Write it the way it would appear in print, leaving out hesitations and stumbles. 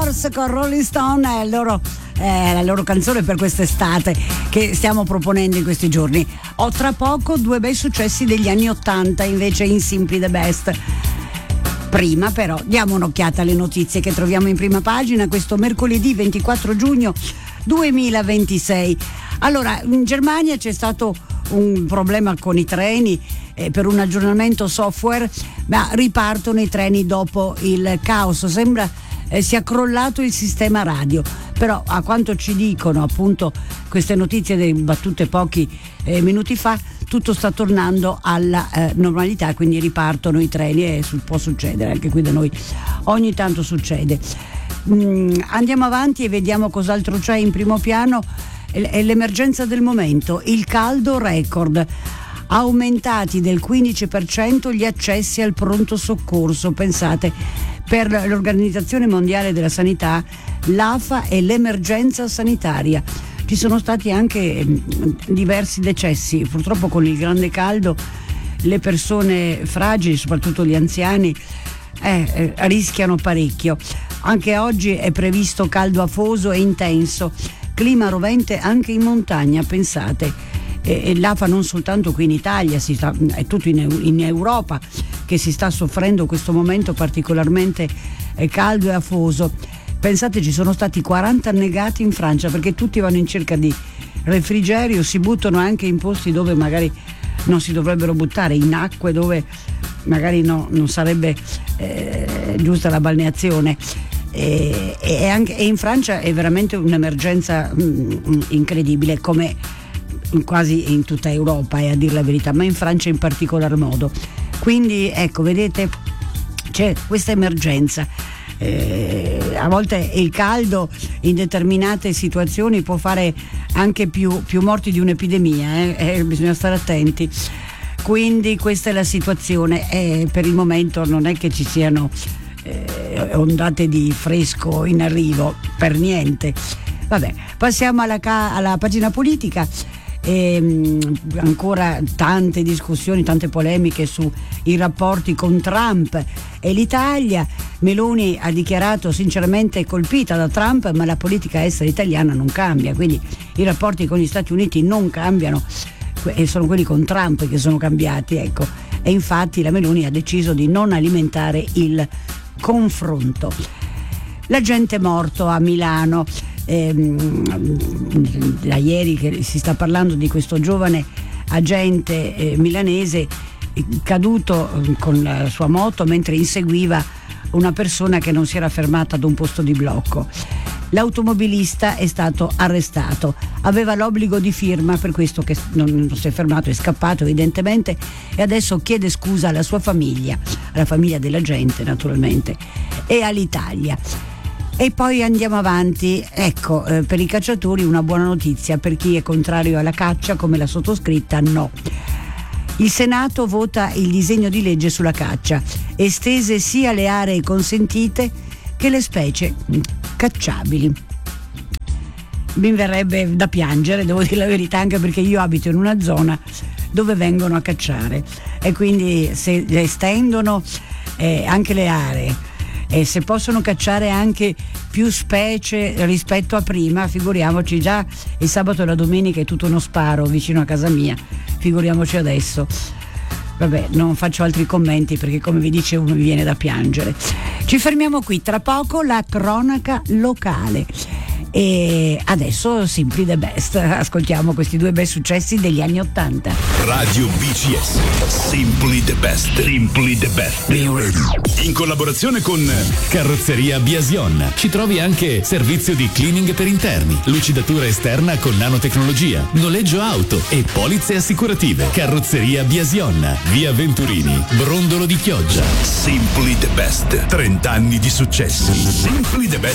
Doors con Rolling Stone è la loro canzone per quest'estate che stiamo proponendo in questi giorni. Ho tra poco due bei successi degli anni 80 invece in Simply the Best. Prima però diamo un'occhiata alle notizie che troviamo in prima pagina questo mercoledì 24 giugno 2026. Allora, in Germania c'è stato un problema con i treni per un aggiornamento software, ma ripartono i treni dopo il caos. Sembra sia crollato il sistema radio, però a quanto ci dicono appunto queste notizie battute pochi minuti fa, tutto sta tornando alla normalità, quindi ripartono i treni e può succedere anche qui da noi, ogni tanto succede. Andiamo avanti e vediamo cos'altro c'è in primo piano. È l'emergenza del momento, il caldo record, aumentati del 15% gli accessi al pronto soccorso, pensate, per l'Organizzazione Mondiale della Sanità, l'AFA e l'emergenza sanitaria. Ci sono stati anche diversi decessi, purtroppo con il grande caldo le persone fragili, soprattutto gli anziani, rischiano parecchio. Anche oggi è previsto caldo afoso e intenso, clima rovente anche in montagna, pensate. L'AFA non soltanto qui in Italia, è tutto in Europa che si sta soffrendo questo momento particolarmente caldo e afoso. Pensate, ci sono stati 40 annegati in Francia perché tutti vanno in cerca di refrigerio, si buttano anche in posti dove magari non si dovrebbero buttare, in acque dove magari non sarebbe giusta la balneazione. E in Francia è veramente un'emergenza incredibile, come quasi in tutta Europa, a dir la verità, ma in Francia in particolar modo. Quindi ecco, vedete, c'è questa emergenza. A volte il caldo in determinate situazioni può fare anche più morti di un'epidemia, bisogna stare attenti. Quindi questa è la situazione, per il momento non è che ci siano ondate di fresco in arrivo, per niente. Vabbè, passiamo alla pagina politica. Ancora tante discussioni, tante polemiche sui rapporti con Trump e l'Italia. Meloni ha dichiarato sinceramente colpita da Trump, ma la politica estera italiana non cambia, quindi i rapporti con gli Stati Uniti non cambiano e sono quelli con Trump che sono cambiati, ecco. E infatti la Meloni ha deciso di non alimentare il confronto. L'agente morto a Milano. Da ieri che si sta parlando di questo giovane agente milanese caduto con la sua moto mentre inseguiva una persona che non si era fermata ad un posto di blocco. L'automobilista è stato arrestato, aveva l'obbligo di firma, per questo che non si è fermato, è scappato evidentemente, e adesso chiede scusa alla sua famiglia, alla famiglia dell'agente naturalmente, e all'Italia. E poi andiamo avanti, ecco, per i cacciatori una buona notizia, per chi è contrario alla caccia come la sottoscritta, no. Il Senato vota il disegno di legge sulla caccia, estese sia le aree consentite che le specie cacciabili. Mi verrebbe da piangere, devo dire la verità, anche perché io abito in una zona dove vengono a cacciare e quindi se estendono anche le aree e se possono cacciare anche più specie rispetto a prima, figuriamoci, già il sabato e la domenica è tutto uno sparo vicino a casa mia, figuriamoci adesso. Vabbè, non faccio altri commenti perché, come vi dicevo, mi viene da piangere. Ci fermiamo qui, tra poco la cronaca locale e adesso Simply the Best. Ascoltiamo questi due bei successi degli anni 80. Radio BCS Simply the Best. Simply the Best. Be ready. In collaborazione con Carrozzeria Biasion ci trovi anche servizio di cleaning per interni, lucidatura esterna con nanotecnologia, noleggio auto e polizze assicurative. Carrozzeria Biasion, via Venturini, Brondolo di Chioggia. Simply the Best. 30 anni di successo. Simply the Best